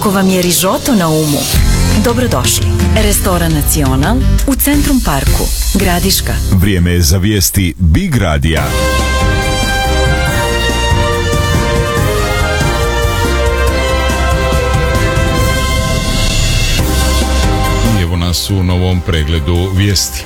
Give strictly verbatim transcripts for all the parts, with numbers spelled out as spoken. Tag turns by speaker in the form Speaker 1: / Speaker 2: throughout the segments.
Speaker 1: Ako vam je rižoto na umu, dobrodošli. Restoran Nacional u Centrum Parku, Gradiška.
Speaker 2: Vrijeme je za vijesti Big Radija. Evo nas u novom pregledu vijesti.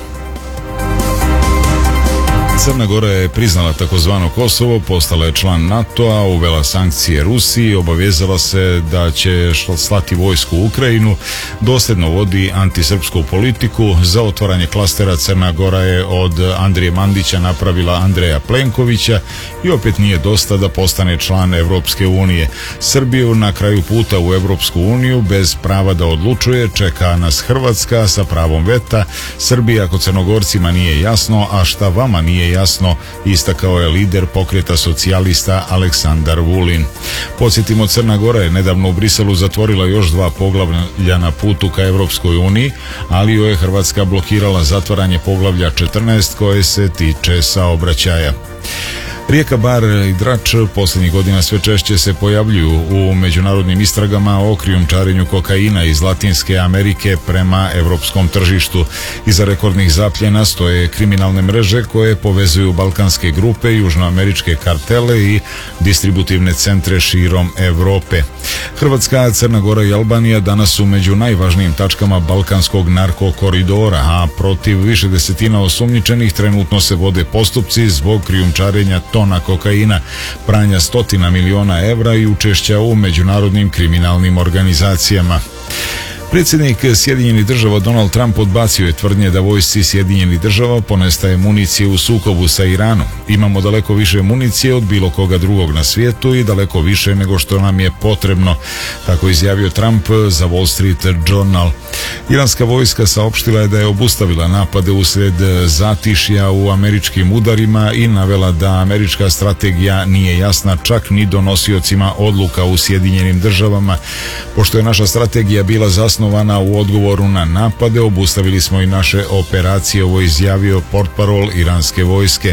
Speaker 2: Crna Gora je priznala takozvano Kosovo, postala je član NATO-a, uvela sankcije Rusiji, obavezala se da će slati vojsku u Ukrajinu, dosljedno vodi antisrpsku politiku. Za otvaranje klastera Crna Gora je od Andrije Mandića napravila Andreja Plenkovića i opet nije dosta da postane član Evropske unije. Srbiju na kraju puta u Evropsku uniju bez prava da odlučuje čeka nas Hrvatska sa pravom veta. Srbija ako Crnogorcima nije jasno, a šta vama nije jasno, istakao je lider pokreta socijalista Aleksandar Vulin. Podsjetimo, Crna Gora je nedavno u Briselu zatvorila još dva poglavlja na putu ka Evropskoj uniji, ali joj je Hrvatska blokirala zatvaranje poglavlja četrnaest koje se tiče saobraćaja. Rijeka Bar i Drač posljednjih godina sve češće se pojavljuju u međunarodnim istragama o krijumčarenju kokaina iz Latinske Amerike prema europskom tržištu. Iza rekordnih zapljena stoje kriminalne mreže koje povezuju balkanske grupe, južnoameričke kartele i distributivne centre širom Europe. Hrvatska, Crna Gora i Albanija danas su među najvažnijim tačkama balkanskog narkokoridora, a protiv više desetina osumnjičenih trenutno se vode postupci zbog krijumčarenja tona kokaina, pranja stotina miliona evra i učešća u međunarodnim kriminalnim organizacijama. Predsjednik Sjedinjenih država Donald Trump odbacio je tvrdnje da vojsci Sjedinjenih država ponestaje municije u sukobu sa Iranom. Imamo daleko više municije od bilo koga drugog na svijetu i daleko više nego što nam je potrebno, tako izjavio Trump za Wall Street Journal. Iranska vojska saopštila je da je obustavila napade uslijed zatišja u američkim udarima i navela da američka strategija nije jasna čak ni donosiocima odluka u Sjedinjenim državama. Pošto je naša strategija bila zasnovana u odgovoru na napade, obustavili smo i naše operacije, ovo izjavio portparol iranske vojske.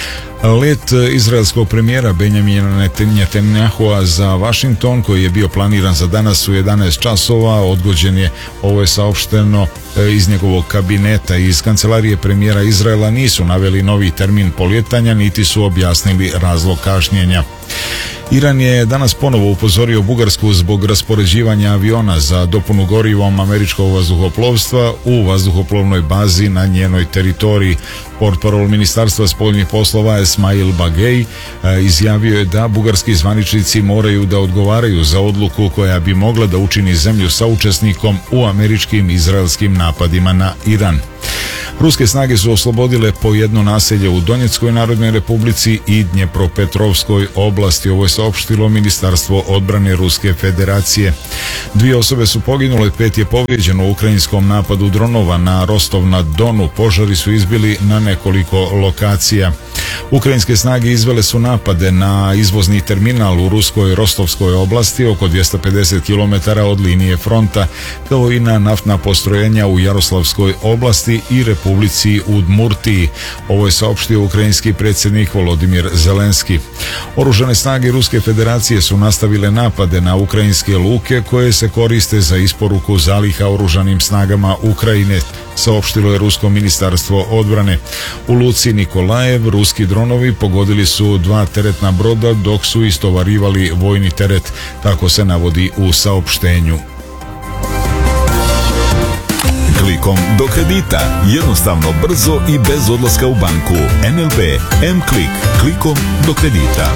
Speaker 2: Let izraelskog premijera Benjamina Netanyahua za Washington, koji je bio planiran za danas u jedanaest časova, odgođen je. Ovo je saopšteno iz njegovog kabineta. Iz kancelarije premijera Izraela nisu naveli novi termin polijetanja, niti su objasnili razlog kašnjenja. Iran je danas ponovo upozorio Bugarsku zbog raspoređivanja aviona za dopunu gorivom američkog vazduhoplovstva u vazduhoplovnoj bazi na njenoj teritoriji. Portparol Ministarstva spoljnih poslova Esmail Bagej izjavio je da bugarski zvaničnici moraju da odgovaraju za odluku koja bi mogla da učini zemlju saučesnikom u američkim i izraelskim napadima na Iran. Ruske snage su oslobodile po jedno naselje u Donjeckoj Narodnoj Republici i Dnjepropetrovskoj oblasti. Ovo je saopštilo Ministarstvo odbrane Ruske federacije. Dvije osobe su poginule, pet je povrijeđeno u ukrajinskom napadu dronova na Rostov na Donu. Požari su izbili na nekoliko lokacija. Ukrajinske snage izvele su napade na izvozni terminal u ruskoj Rostovskoj oblasti, oko dvjesto pedeset kilometara od linije fronta, kao i na naftna postrojenja u Jaroslavskoj oblasti i Republici Udmurtiji. Ovo je saopštio ukrajinski predsjednik Volodimir Zelenski. Oružane snage Ruske federacije su nastavile napade na ukrajinske luke koje se koriste za isporuku zaliha oružanim snagama Ukrajine, saopštilo je Rusko ministarstvo odbrane. U luci Nikolajev ruski dronovi pogodili su dva teretna broda dok su istovarivali vojni teret, tako se navodi u saopštenju. Klikom do kredita. Jednostavno, brzo i bez odlaska u banku. N L B M-Klik. Klikom do kredita.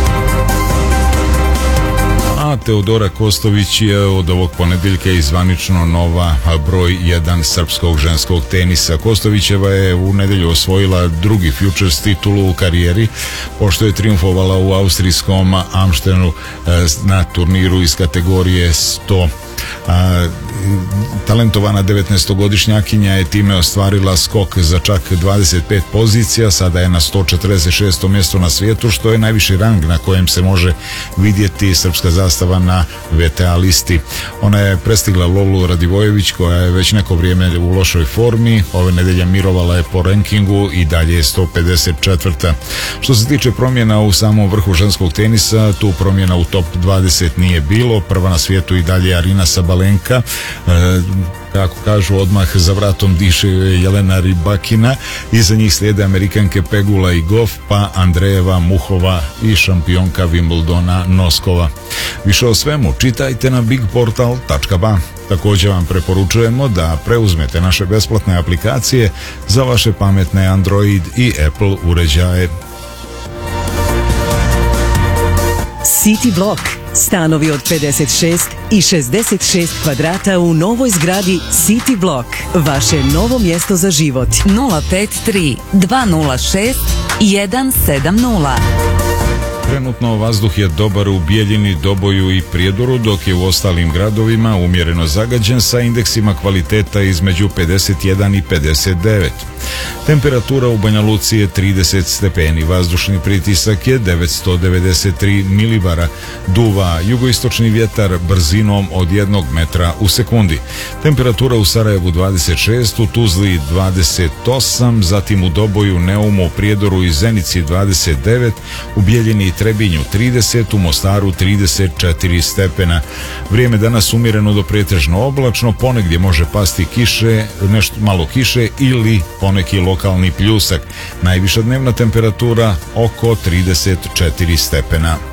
Speaker 2: A Teodora Kostović je od ovog ponedjeljka i zvanično nova broj jedan srpskog ženskog tenisa. Kostovićeva je u nedjelju osvojila drugi Futures titulu u karijeri, pošto je triumfovala u austrijskom Amsterdanu na turniru iz kategorije sto A, talentovana devetnaestogodišnjakinja je time ostvarila skok za čak dvadeset pet pozicija, sada je na sto četrdeset šestom mjestu na svijetu, što je najviši rang na kojem se može vidjeti srpska zastava na V T A listi. Ona je prestigla Lolu Radivojević, koja je već neko vrijeme u lošoj formi. Ove nedelje mirovala je po rankingu i dalje je sto pedeset četvrta. Što se tiče promjena u samom vrhu ženskog tenisa, tu promjena u top dvadeset nije bilo. Prva na svijetu i dalje Arina Sabalenka, e, kako kažu, odmah za vratom diše Jelena Rybakina, iza njih slijede Amerikanke Pegula i Goff, pa Andrejeva, Muhova i šampionka Wimbledona Noskova. Više o svemu čitajte na big portal tačka ba. Također vam preporučujemo da preuzmete naše besplatne aplikacije za vaše pametne Android i Apple uređaje.
Speaker 3: City Block. Stanovi od pedeset šest i šezdeset šest kvadrata u novoj zgradi City Block. Vaše novo mjesto za život.
Speaker 4: nula pet tri dva nula šest jedan sedam nula.
Speaker 2: Trenutno vazduh je dobar u Bijeljini, Doboju i Prijedoru, dok je u ostalim gradovima umjereno zagađen sa indeksima kvaliteta između pedeset jedan i pedeset devet. Temperatura u Banja Luci je trideset stepeni, vazdušni pritisak je devetsto devedeset tri milibara, duva jugoistočni vjetar brzinom od jednog metra u sekundi. Temperatura u Sarajevu dvadeset šest, u Tuzli dvadeset osam, zatim u Doboju, Neumu, Prijedoru i Zenici dvadeset devet, u Bijeljini i Trebinju trideset, u Mostaru trideset četiri stepena. Vrijeme danas umjereno do pretežno oblačno, ponegdje može pasti kiše, nešto malo kiše ili poneki lokalni pljusak. Najviša dnevna temperatura oko trideset četiri stepena.